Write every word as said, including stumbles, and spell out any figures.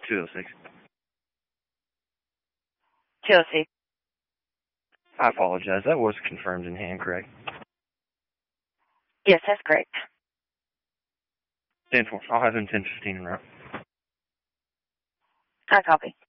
two oh six. two oh six. I apologize. That was confirmed in hand, correct? Yes, that's correct. ten four. I'll have him ten fifteen in route. I copy.